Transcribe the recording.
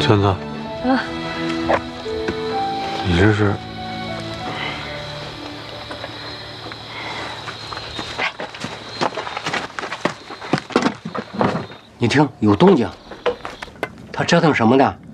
娟子， 啊， 你这是？ 你听，有动静，他折腾什么呢？